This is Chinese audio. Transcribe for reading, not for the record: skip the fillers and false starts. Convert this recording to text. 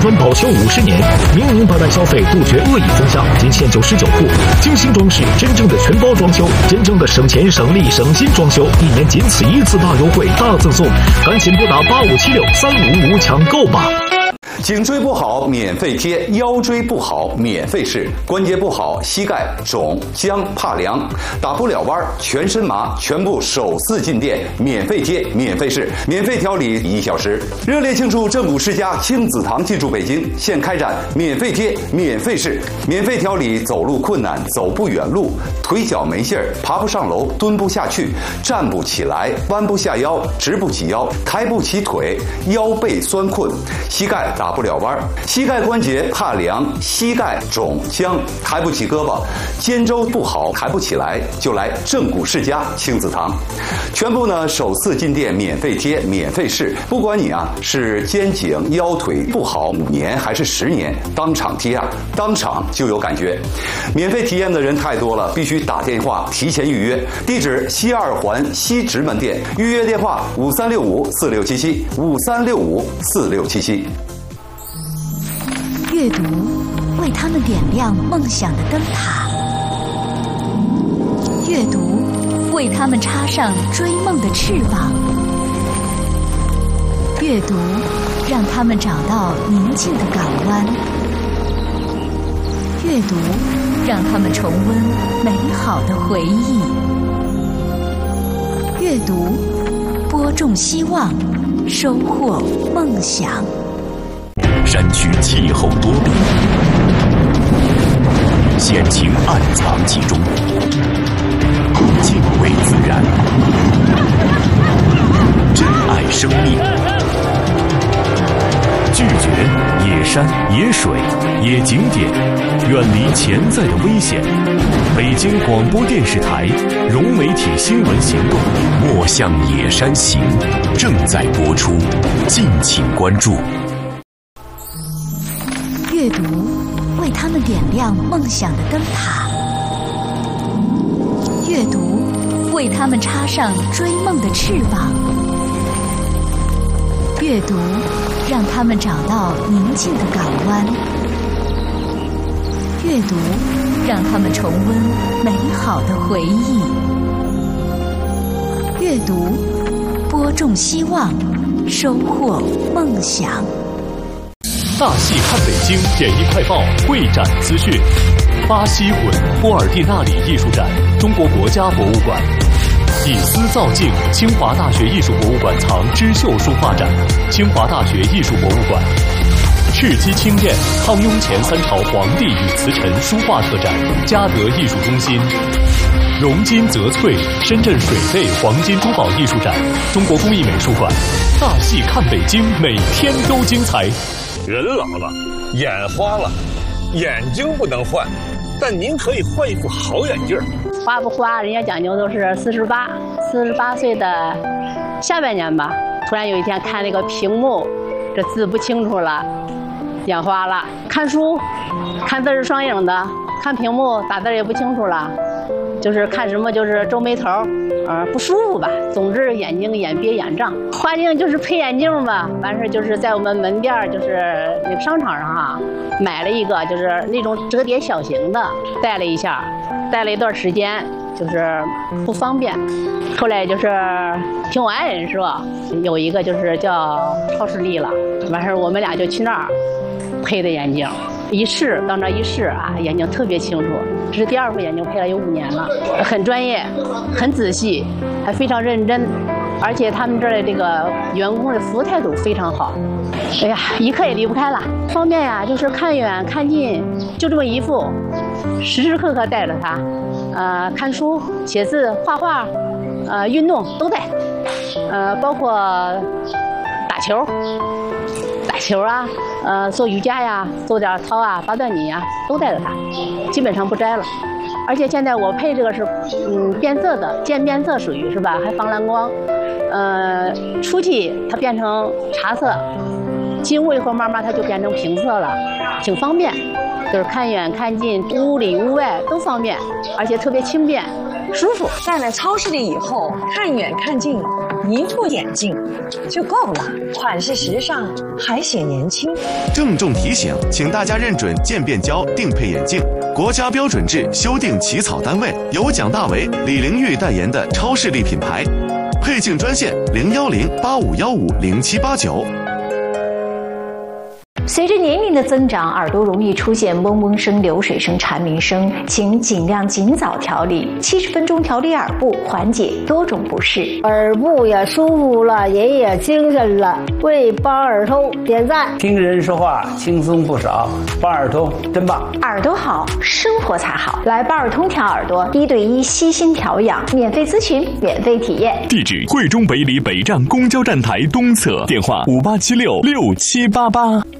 专保修50年，民营保单消费杜绝恶意分享，仅限就19户。精心装饰，真正的全包装修，真正的省钱省力省心装修，1年仅此一次大优惠大赠送，赶紧拨打85763555抢购吧！ 颈椎不好免费贴，腰椎不好免费试，关节不好膝盖肿僵怕凉打不了弯全身麻，全部首次进店免费贴免费试，免费调理1小时。热烈庆祝正骨世家亲子堂进驻北京，现开展免费贴免费试，免费调理走路困难走不远路，腿脚没劲儿爬不上楼蹲不下去站不起来弯不下腰直不起腰抬不起腿腰背酸困膝盖打不了弯，膝盖关节怕凉，膝盖肿僵，抬不起胳膊，肩周不好抬不起来，就来正骨世家亲子堂。全部呢首次进店免费贴免费试，不管你是肩颈腰腿不好5年还是10年，当场贴当场就有感觉。免费体验的人太多了，必须打电话提前预约。地址西2环西直门店，预约电话5365467753654677。 阅读为他们点亮梦想的灯塔，阅读为他们插上追梦的翅膀，阅读让他们找到宁静的港湾，阅读让他们重温美好的回忆，阅读播种希望，收获梦想。 山区气候多变，险情暗藏其中，敬畏自然，珍爱生命，拒绝野山、野水、野景点，远离潜在的危险。北京广播电视台融媒体新闻行动《莫向野山行》正在播出，敬请关注。 阅读为他们点亮梦想的灯塔，阅读为他们插上追梦的翅膀，阅读让他们找到宁静的港湾，阅读让他们重温美好的回忆，阅读播种希望，收获梦想。 大戏看北京演艺快报会展资讯：巴西混波尔蒂纳里艺术展，中国国家博物馆；以丝造镜，清华大学艺术博物馆藏织绣书画展，清华大学艺术博物馆；赤鸡青燕，康雍乾3朝皇帝与瓷臣书画特展，嘉德艺术中心；荣金泽翠，深圳水贝黄金珠宝艺术展，中国工艺美术馆。大戏看北京，每天都精彩。 人老了，眼花了，眼睛不能换，但您可以换一副好眼镜。 花不花，人家讲究都是48岁的下半年吧。突然有一天看那个屏幕，这字不清楚了，眼花了。看书，看字是双影的，看屏幕打字也不清楚了，就是看什么就是皱眉头，不舒服吧。总之眼睛眼憋眼胀，花镜就是配眼镜吧。完事就是在我们门店，就是那个商场上买了一个，就是那种折叠小型的，戴了一下，戴了一段时间，就是不方便。后来就是听我爱人说，有一个就是叫超视力了，完事我们俩就去那儿配的眼镜。一试到那一试眼睛特别清楚。这是第2副眼镜，配了有5年了，很专业，很仔细，还非常认真，而且他们这儿的这个员工的服务态度非常好。哎呀，一刻也离不开了，方便呀，就是看远看近，就这么一副，时时刻刻带着它，看书、写字、画画，运动都带，包括打球做瑜伽呀，做点操八段锦呀，都带着它，基本上不摘了。而且现在我配这个是变色的，渐变色属于是吧？还防蓝光。出去它变成茶色，进屋以后慢慢它就变成平色了，挺方便。就是看远看近，屋里屋外都方便，而且特别轻便舒服。 戴了超视力以后，看远看近一副眼镜就够了，款式时尚，还显年轻。 郑重提醒，请大家认准渐变胶定配眼镜，国家标准制修订起草单位，由蒋大为、李玲玉代言的超势力品牌。配镜专线010-8515-0789。 随着年龄的增长，耳朵容易出现嗡嗡声、流水声、蝉鸣声，请尽量尽早调理，70分钟调理耳部，缓解多种不适。 耳部也舒服了，人也精神了，为帮耳通点赞。 听人说话轻松不少，帮耳通真棒。 耳朵好，生活才好。来帮耳通调耳朵，1对1悉心调养，免费咨询，免费体验。 地址：惠中北里北站公交站台东侧，电话58766788。